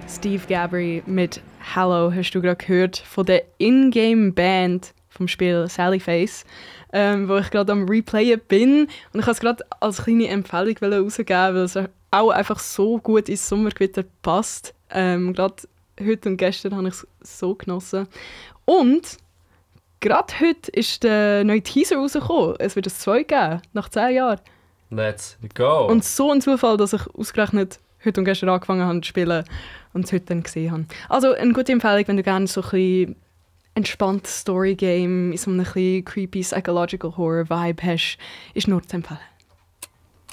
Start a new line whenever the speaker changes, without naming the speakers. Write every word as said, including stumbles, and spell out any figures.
Steve Gabry mit Hello hast du gerade gehört von der Ingame-Band vom Spiel Sallyface, ähm, wo ich gerade am Replayen bin. Und ich wollte es gerade als kleine Empfehlung rausgeben, weil es auch einfach so gut ins Sommergewitter passt. Ähm, gerade heute und gestern habe ich es so genossen. Und gerade heute ist der neue Teaser rausgekommen. Es wird ein zwei geben, nach zehn Jahren.
Let's go!
Und so ein Zufall, dass ich ausgerechnet heute und gestern angefangen habe zu spielen und es heute dann gesehen habe. Also eine gute Empfehlung, wenn du gerne so ein bisschen entspanntes Story-Game in so einem ein bisschen creepy Psychological Horror-Vibe hast, ist nur zu empfehlen.